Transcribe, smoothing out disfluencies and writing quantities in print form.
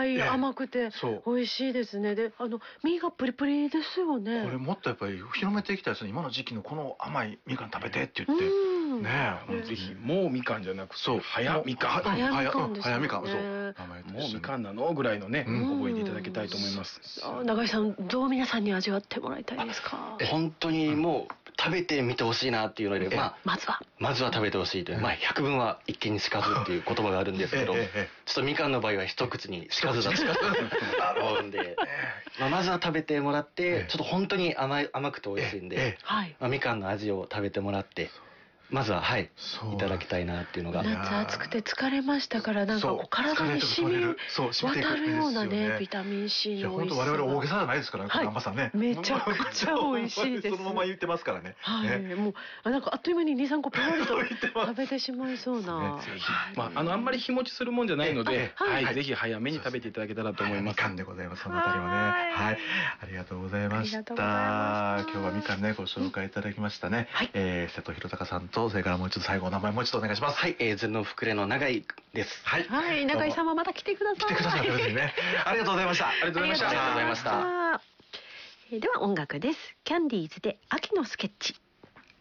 らい甘くて美味しいですね。で、実がプリプリですよね。 これもっとやっぱり広めていきたいですね。今の時期のこの甘いみかん食べてって言ってね。 ぜひもうみかんじゃなくて早みかん、 早みかん、そう、 もうみかんなのぐらいのね、覚えていただきたいと思います。 永井さん、どう皆さんに味わってもらいたいですか？ 本当にもう食べてみてほしいなっていうので、 まずは食べてほしいという、百聞は一見にしかずっていう言葉があるんですけど、ちょっとみかんの場合は一口にしかずだと思うんで、まずは食べてもらって、ちょっと本当に甘くて美味しいんで、みかんの味を食べてもらって、まずはいただきたいなっていうのが。 夏暑くて疲れましたから、なんかこう体に染み渡るようなね、ビタミン C の美味しさ。 我々大げさじゃないですからね、甘さね。 めちゃくちゃ美味しいです。 そのまま言ってますからね。 もうなんかあっという間に2、3個ペロリと食べてしまいそうな。 あんまり日持ちするもんじゃないので、ぜひ早めに食べていただけたらと思います。 みかんでございます。そのあたりはね。はい、ありがとうございました。今日はみかんね、ご紹介いただきましたね。瀬戸弘隆さんと、それからもう一度最後お名前もう一度お願いします。 はい、頭脳ふくれの永井です。 はい、永井さんもまた来てください。 来てくださいね。ありがとうございました。 ありがとうございました。 では音楽です。キャンディーズで秋のスケッチ。